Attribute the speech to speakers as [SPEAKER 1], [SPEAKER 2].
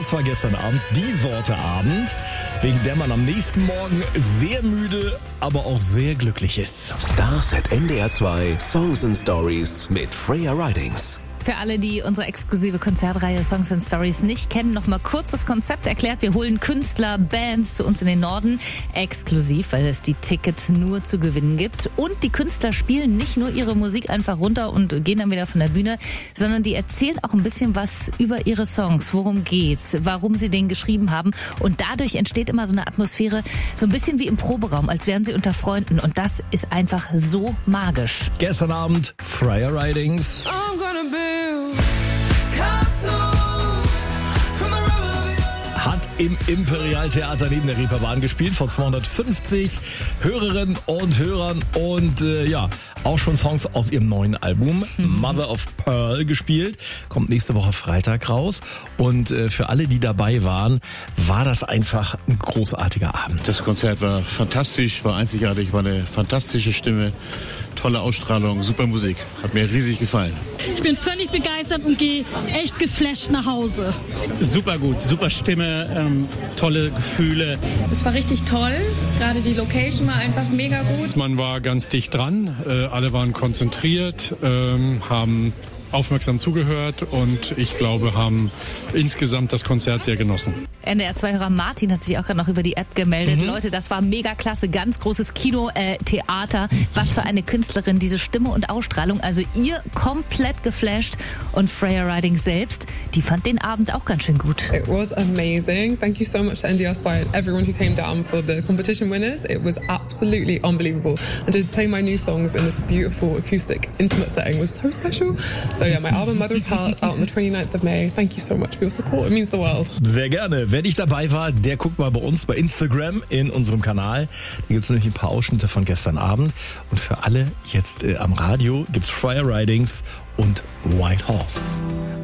[SPEAKER 1] Das war gestern Abend die Sorte Abend, wegen der man am nächsten Morgen sehr müde, aber auch sehr glücklich ist.
[SPEAKER 2] Stars at NDR 2 Songs and Stories mit Freya Ridings.
[SPEAKER 3] Für alle, die unsere exklusive Konzertreihe Songs and Stories nicht kennen, noch mal kurz das Konzept erklärt. Wir holen Künstler, Bands zu uns in den Norden, exklusiv, weil es die Tickets nur zu gewinnen gibt. Und die Künstler spielen nicht nur ihre Musik einfach runter und gehen dann wieder von der Bühne, sondern die erzählen auch ein bisschen was über ihre Songs. Worum geht's? Warum sie den geschrieben haben? Und dadurch entsteht immer so eine Atmosphäre, so ein bisschen wie im Proberaum, als wären sie unter Freunden. Und das ist einfach so magisch.
[SPEAKER 1] Gestern Abend Freya Ridings. Hat im Imperial-Theater neben der Reeperbahn gespielt, vor 250 Hörerinnen und Hörern und auch schon Songs aus ihrem neuen Album Mother of Pearl gespielt. Kommt nächste Woche Freitag raus und für alle, die dabei waren, war das einfach ein großartiger Abend.
[SPEAKER 4] Das Konzert war fantastisch, war einzigartig, war eine fantastische Stimme, tolle Ausstrahlung, super Musik. Hat mir riesig gefallen.
[SPEAKER 5] Ich bin völlig begeistert und gehe echt geflasht nach Hause.
[SPEAKER 6] Super gut, super Stimme, tolle Gefühle.
[SPEAKER 7] Es war richtig toll, gerade die Location war einfach mega gut.
[SPEAKER 8] Man war ganz dicht dran, alle waren konzentriert, haben aufmerksam zugehört und ich glaube, haben insgesamt das Konzert sehr genossen.
[SPEAKER 3] NDR2-Hörer Martin hat sich auch gerade noch über die App gemeldet. Leute, das war mega klasse, ganz großes Kino-Theater. Was für eine Künstlerin, diese Stimme und Ausstrahlung. Also ihr komplett geflasht und Freya Ridings selbst, die fand den Abend auch ganz schön gut.
[SPEAKER 9] It was amazing. Thank you so much to NDR2 and everyone who came down for the competition winners. It was absolutely unbelievable. And to play my new songs in this beautiful acoustic intimate setting was so special. So yeah, my album Mother of Pearl is out on the 29th of May. Thank you so much for your support. It means the world.
[SPEAKER 1] Sehr gerne. Wer nicht dabei war, der guckt mal bei uns bei Instagram in unserem Kanal. Da gibt es nämlich ein paar Ausschnitte von gestern Abend. Und für alle jetzt am Radio gibt's Freya Ridings und White Horse.